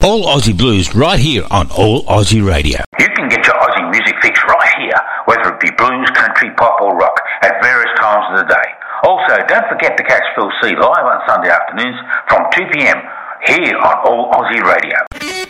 All Aussie Blues right here on All Aussie Radio. You can get your Aussie music fix right here, whether it be blues, country, pop or rock, at various times of the day. Also, don't forget to catch Phil C live on Sunday afternoons from 2 p.m. here on All Aussie Radio.